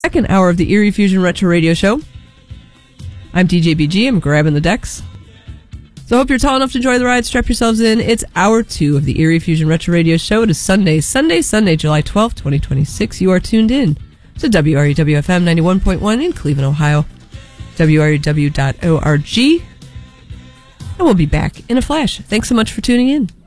Second hour of the Erie Fusion Retro Radio Show. I'm DJ BG. I'm grabbing the decks. So I hope you're tall enough to enjoy the ride. Strap yourselves in. It's hour 2 of the Erie Fusion Retro Radio Show. It is Sunday, July 12th, 2026. You are tuned in to WREW-FM 91.1 in Cleveland, Ohio. WREW.org. And we'll be back in a flash. Thanks so much for tuning in.